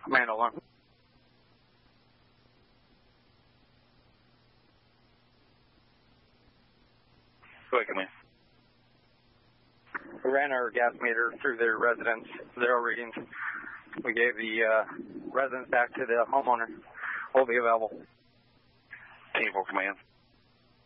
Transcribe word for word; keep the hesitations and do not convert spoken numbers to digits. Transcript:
Command alarm. Go ahead, command. We ran our gas meter through their residence, zero readings. We gave the uh, residence back to the homeowner. Will be available. Team four, command.